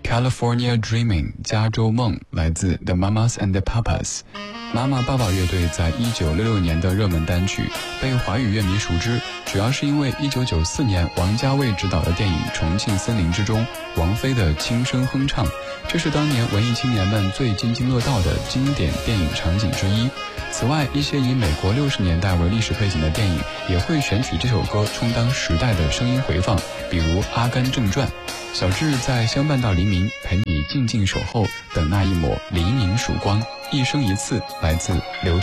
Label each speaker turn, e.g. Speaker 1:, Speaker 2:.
Speaker 1: California Dreaming 加州梦来自 The Mamas and the Papas。妈妈爸爸乐队在1966年的热门单曲，被华语乐迷熟知，主要是因为1994年王家卫执导的电影《重庆森林》之中，王菲的轻声哼唱，这是当年文艺青年们最津津乐道的经典电影场景之一。此外，一些以美国60年代为历史背景的电影也会选取这首歌充当时代的声音回放，比如《阿甘正传》。小智在相伴到黎明，陪你静静守候，等那一抹黎明曙光。一生一次，来自刘